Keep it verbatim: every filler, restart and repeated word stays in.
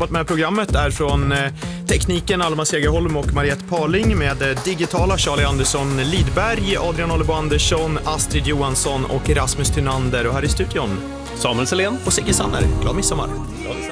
jobbat med programmet är från eh, tekniken Alma Segerholm och Mariette Parling, med eh, digitala Charlie Andersson Lidberg, Adrian Olibo Andersson, Astrid Johansson och Rasmus Tynander. Och här i studion Samuel Selén och Sigge Sanner. Glad midsommar. Glad midsommar.